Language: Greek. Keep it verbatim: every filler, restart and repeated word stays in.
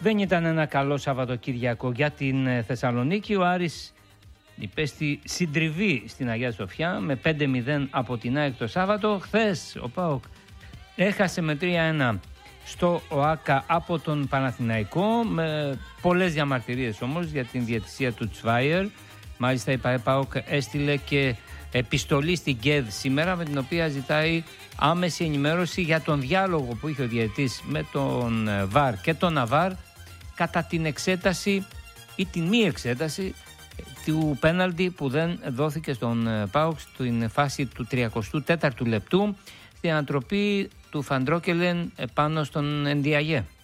Δεν ήταν ένα καλό Σαββατοκύριακο για την Θεσσαλονίκη. Ο Άρης υπέστη συντριβή στην Αγία Σοφιά με πέντε μηδέν από την ΑΕΚ το Σάββατο. Χθες ο ΠΑΟΚ έχασε με τρία ένα στο ΟΑΚΑ από τον Παναθηναϊκό, με πολλές διαμαρτυρίες όμως για την διαιτησία του Τσβάιερ. Μάλιστα η ΠΑΟΚ έστειλε και επιστολή στην ΚΕΔ σήμερα, με την οποία ζητάει άμεση ενημέρωση για τον διάλογο που είχε ο διαιτητής με τον ΒΑΡ και τον ΑΒΑΡ κατά την εξέταση ή την μη εξέταση του πέναλτι που δεν δόθηκε στον ΠΑΟΚ στην φάση του τριακοστού τέταρτου λεπτού στην ανατροπή του Φαντρόκελεν πάνω στον Ενδιαγέ.